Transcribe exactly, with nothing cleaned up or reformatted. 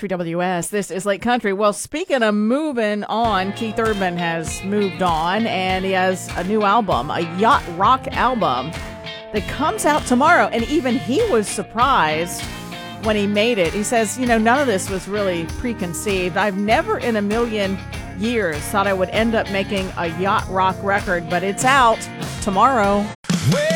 three W S. This is Lake Country. Well, speaking of moving on, Keith Urban has moved on, and he has a new album, a yacht rock album that comes out tomorrow. And even he was surprised when he made it. He says, you know, none of this was really preconceived. I've never in a million years thought I would end up making a yacht rock record, but it's out tomorrow.